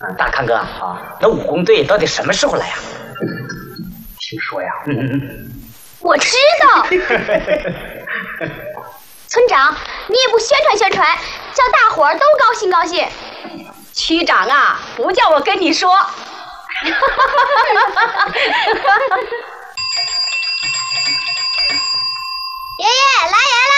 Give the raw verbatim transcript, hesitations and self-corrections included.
大康哥啊，那武工队到底什么时候来呀？ 听说呀， 嗯， 我知道。村长，你也不宣传宣传，叫大伙儿都高兴高兴。 区长啊，不叫我跟你说。 爷爷来人了。